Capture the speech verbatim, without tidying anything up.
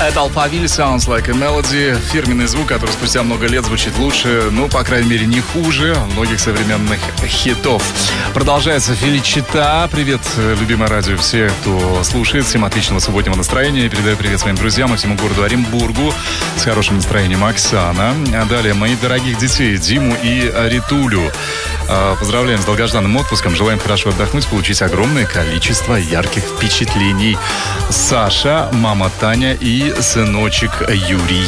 Это Alphaville, Sounds Like a Melody. Фирменный звук, который спустя много лет звучит лучше, ну, по крайней мере, не хуже многих современных хитов. Продолжается Феличита. Привет, любимое радио, все, кто слушает. Всем отличного субботнего настроения. Передаю привет своим друзьям и всему городу Оренбургу. С хорошим настроением Оксана. А далее моих дорогих детей Диму и Ритулю. Поздравляем с долгожданным отпуском. Желаем хорошо отдохнуть, получить огромное количество ярких впечатлений. Саша, мама Таня и сыночек Юрий.